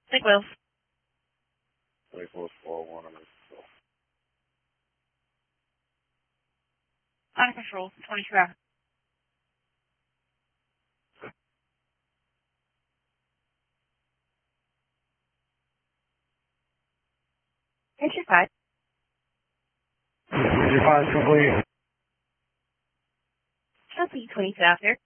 Think Will. 2441 on Under control. 22 hours. Here's your 5. Your 5 complete. Copy. 22 after.